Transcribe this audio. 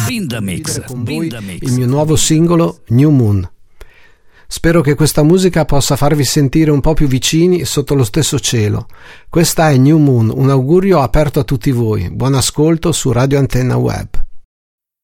il mio nuovo singolo New Moon. Spero che questa musica possa farvi sentire un po' più vicini sotto lo stesso cielo. Questa è New Moon, un augurio aperto a tutti voi. Buon ascolto su Radio Antenna Web.